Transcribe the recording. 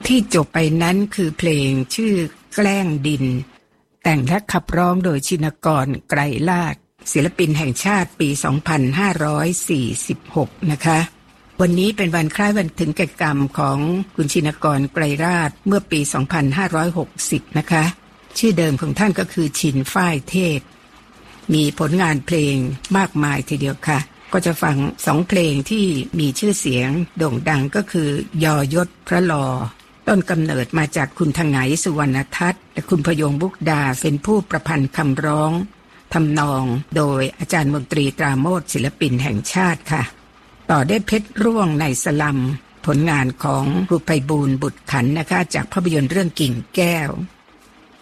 ที่จบไปนั้นคือเพลงชื่อแกล้งดินแต่งและขับร้องโดยชินกรไกรลาศศิลปินแห่งชาติปี 2546 นะคะวันนี้เป็นวันคล้ายวันถึงแก่กรรมของคุณชินกรไกรลาศเมื่อปี 2560 นะคะชื่อเดิมของท่านก็คือชินฝ้ายเทพมีผลงานเพลงมากมายทีเดียวค่ะก็จะฟัง2เพลงที่มีชื่อเสียงโด่งดังก็คือยอยศพระลอต้นกำเนิดมาจากคุณทไงสุวรรณทัศน์และคุณพยงค์บุกดาเป็นผู้ประพันธ์คำร้องทำนองโดยอาจารย์มนตรีตราโมชศิลปินแห่งชาติค่ะต่อได้เพชรร่วงในสลัมผลงานของครูไพบูลย์บุตรขันธ์นะคะจากภาพยนตร์เรื่องกิ่งแก้ว